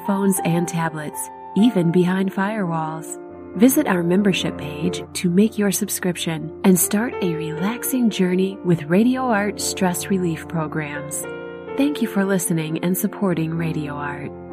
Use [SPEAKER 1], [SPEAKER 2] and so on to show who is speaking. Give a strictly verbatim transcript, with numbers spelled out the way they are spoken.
[SPEAKER 1] smartphones and tablets, even behind firewalls. Visit our membership page to make your subscription and start a relaxing journey with RadioArt stress relief programs. Thank you for listening and supporting RadioArt.